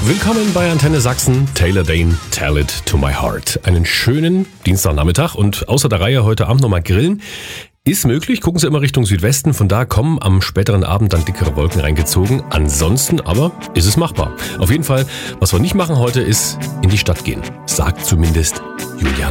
Willkommen bei Antenne Sachsen, Taylor Dane, Tell It to My Heart. Einen schönen Dienstagnachmittag und außer der Reihe heute Abend nochmal grillen. Ist möglich, gucken Sie immer Richtung Südwesten, von da kommen am späteren Abend dann dickere Wolken reingezogen. Ansonsten aber ist es machbar. Auf jeden Fall, was wir nicht machen heute ist in die Stadt gehen, sagt zumindest Julian